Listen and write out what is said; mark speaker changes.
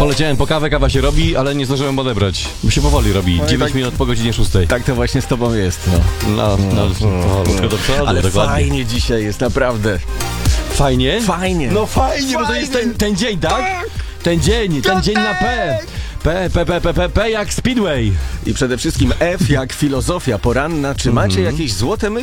Speaker 1: Poleciałem po kawę, kawa się robi, ale nie zdążyłem odebrać. Bo się powoli robi.
Speaker 2: No i
Speaker 1: 9
Speaker 2: tak-
Speaker 1: minut po godzinie 6.
Speaker 2: Tak to właśnie z tobą jest, no.
Speaker 1: Powolutku do przodu,
Speaker 2: Ale
Speaker 1: dokładnie.
Speaker 2: fajnie dzisiaj jest, naprawdę.
Speaker 1: Fajnie?
Speaker 2: Fajnie.
Speaker 1: No fajnie, bo to jest ten dzień, tak? Ten dzień na P. P jak Speedway.
Speaker 2: I przede wszystkim F jak filozofia poranna. Czy macie jakieś złote myśli?